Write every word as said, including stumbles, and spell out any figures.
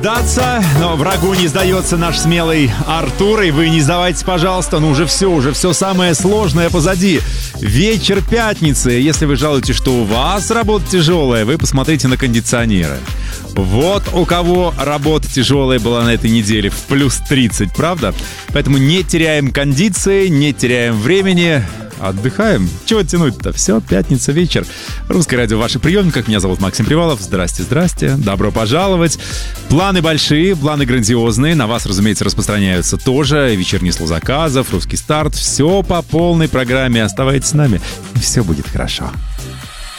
Даться, но врагу не сдается наш смелый Артур. И вы не сдавайтесь, пожалуйста, ну уже все, уже все самое сложное позади. Вечер пятницы. Если вы жалуете, что у вас работа тяжелая, вы посмотрите на кондиционеры. Вот у кого работа тяжелая была на этой неделе, в плюс тридцать, правда? Поэтому не теряем кондиции, не теряем времени. Отдыхаем. Чего тянуть-то? Все, пятница, вечер. Русское радио в ваших приемниках. Меня зовут Максим Привалов. Здрасте, здрасте. Добро пожаловать. Планы большие, планы грандиозные. На вас, разумеется, распространяются тоже. Вечерний слот заказов, русский старт. Все по полной программе. Оставайтесь с нами, и все будет хорошо.